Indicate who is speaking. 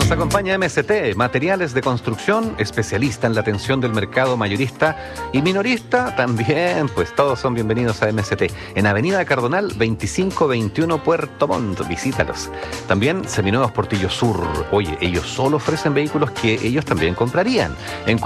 Speaker 1: Nos acompaña MST, Materiales de Construcción, especialista en la atención del mercado mayorista y minorista también, pues todos son bienvenidos a MST. En Avenida Cardonal 2521 Puerto Montt, visítalos. También Seminuevos Portillo Sur. Oye, ellos solo ofrecen vehículos que ellos también comprarían.